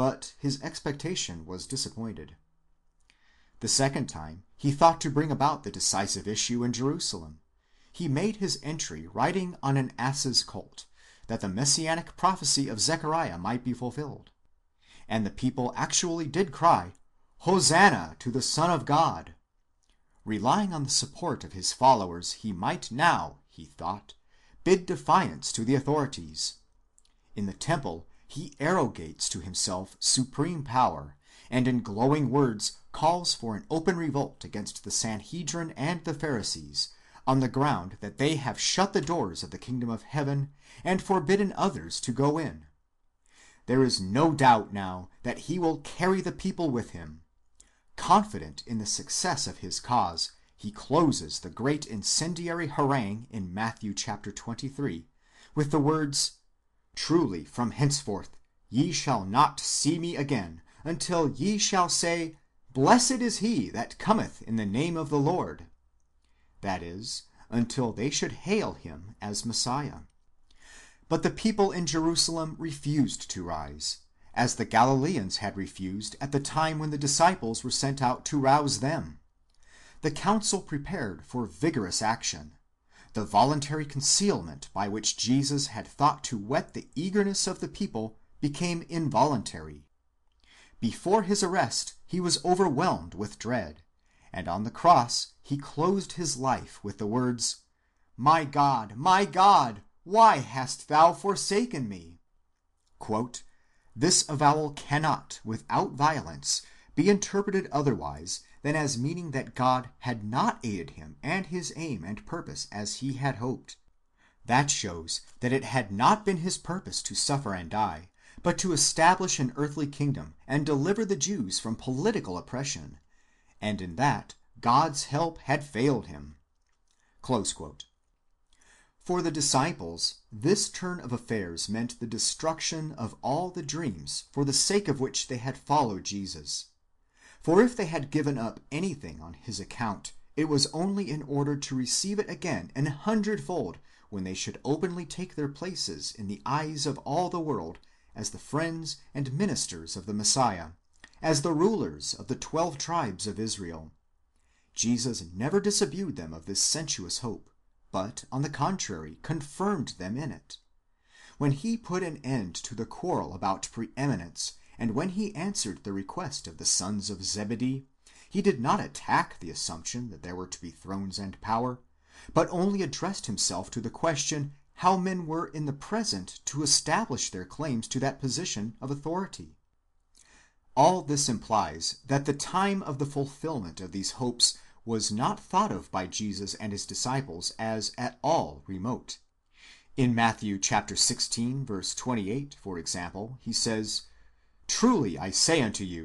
but his expectation was disappointed. The second time, he thought to bring about the decisive issue in Jerusalem. He made his entry riding on an ass's colt, that the messianic prophecy of Zechariah might be fulfilled. And the people actually did cry, "Hosanna to the Son of God." Relying on the support of his followers, he might now, he thought, bid defiance to the authorities. In the temple he arrogates to himself supreme power, and in glowing words calls for an open revolt against the Sanhedrin and the Pharisees, on the ground that they have shut the doors of the kingdom of heaven and forbidden others to go in. There is no doubt now that he will carry the people with him. Confident in the success of his cause, he closes the great incendiary harangue in Matthew chapter 23 with the words, "Truly from henceforth ye shall not see me again, until ye shall say, Blessed is he that cometh in the name of the Lord." That is, until they should hail him as Messiah. But the people in Jerusalem refused to rise, as the Galileans had refused at the time when the disciples were sent out to rouse them. The council prepared for vigorous action. The voluntary concealment by which Jesus had thought to whet the eagerness of the people became involuntary. Before his arrest he was overwhelmed with dread, and on the cross he closed his life with the words, my God, why hast thou forsaken me?" This avowal cannot, without violence, be interpreted otherwise than as meaning that God had not aided him and his aim and purpose as he had hoped. That shows that it had not been his purpose to suffer and die, but to establish an earthly kingdom and deliver the Jews from political oppression, and in that God's help had failed him. For the disciples, this turn of affairs meant the destruction of all the dreams for the sake of which they had followed Jesus. For if they had given up anything on his account, it was only in order to receive it again 100-fold when they should openly take their places in the eyes of all the world as the friends and ministers of the Messiah, as the rulers of the 12 tribes of Israel. Jesus never disabused them of this sensuous hope, but, on the contrary, confirmed them in it. When he put an end to the quarrel about preeminence, and when he answered the request of the sons of Zebedee, he did not attack the assumption that there were to be thrones and power, but only addressed himself to the question how men were in the present to establish their claims to that position of authority. All this implies that the time of the fulfillment of these hopes was not thought of by Jesus and his disciples as at all remote. In Matthew chapter 16, verse 28, for example, he says, "Truly I say unto you,